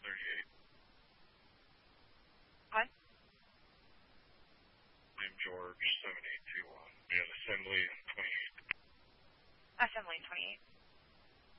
38. What? I'm George, 7821. We have assembly in 28. Assembly in 28.